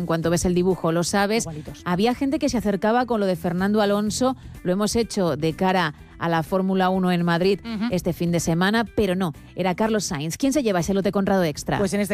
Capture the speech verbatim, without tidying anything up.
en cuanto ves el dibujo lo sabes. Igualitos. Había gente que se acercaba con lo de Fernando Alonso, lo hemos hecho de cara a la Fórmula uno en Madrid uh-huh. este fin de semana, pero no, era Carlos Sainz. ¿Quién se lleva ese lote Conrado Extra? Pues en este